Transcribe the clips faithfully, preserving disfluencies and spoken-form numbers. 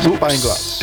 Spijnglas.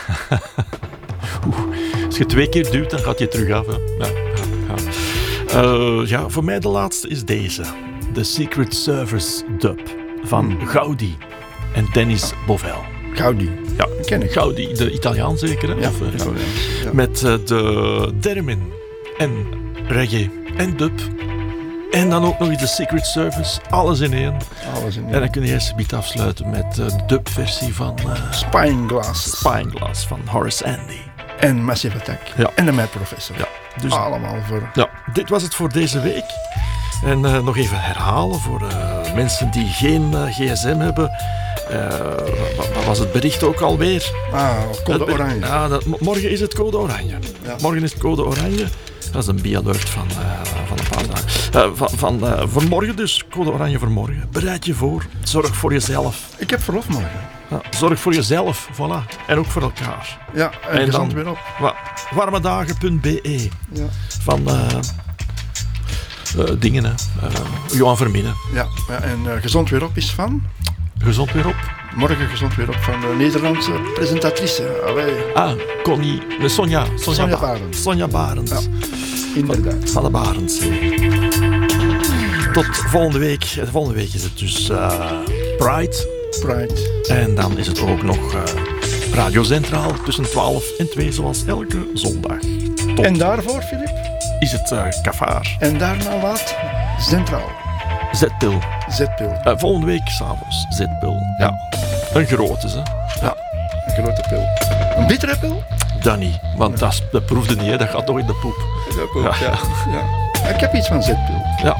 Als je twee keer duwt, dan gaat je terug af. Hè. Ja, ja, ja. Uh, ja, voor mij de laatste is deze. The Secret Service dub van Hmm. Gaudi en Dennis Bovel. Gaudi. Ja, Ken ik. Gaudi, de Italiaan zeker. Hè? Ja, Of, uh, Gaudi. Ja. Met uh, de termin en reggae en dub. En dan ook nog eens de Secret Service. Alles in één. Alles in En dan kun je eerst een beetje afsluiten met uh, de dubversie van uh, Spijnglas. Spyglass van Horace Andy. En Massive Attack. Ja. En de Mad Professor. Ja, dus Allemaal voor... ja, dit was het voor deze week. En uh, nog even herhalen voor uh, mensen die geen uh, gsm hebben. Uh, wat, wat was het bericht ook alweer? Ah, code Het bericht- oranje. Ja, dat, m- morgen is het code oranje. Ja. Morgen is het code oranje. Dat is een B-alert van, uh, van een paar dagen. Uh, van van uh, voor morgen dus, code oranje voor morgen. Bereid je voor. Zorg voor jezelf. Ik heb verlof morgen. Ja, zorg voor jezelf, voilà. En ook voor elkaar. Ja, en, En gezond dan- weer op. Wa- warmedagen.be Ja. van uh, uh, dingen, hè. Uh, Johan Verminnen. Ja, ja, en uh, gezond weer op is van... Gezond weer op. Morgen gezond weer op van de Nederlandse presentatrice. Allee, Ah, Connie, uh, Sonja. Sonja, Sonja Ba- Barends. Sonja Barends. Ja. inderdaad. Van de Barendszee. Tot volgende week. Volgende week is het dus uh, Pride. Pride. En dan is het ook nog uh, Radio Centraal tussen twaalf en twee, zoals elke zondag. Tot En daarvoor, Filip? is het uh, Cavaar. En daarna wat? Centraal. Zetpil. Zetpil. Uh, volgende week s'avonds. Zetpil. Ja. Een grote, hè. Ja, een grote pil. Een bittere pil? Dat niet, want dat, is- dat proefde niet, hè. Dat gaat toch in de poep. Dat ook, Ja. ja. Ja. Ik heb iets van zetpil. Ja.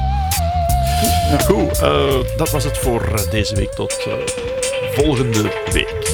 Goed, uh, dat was het voor uh, deze week. Tot uh, volgende week.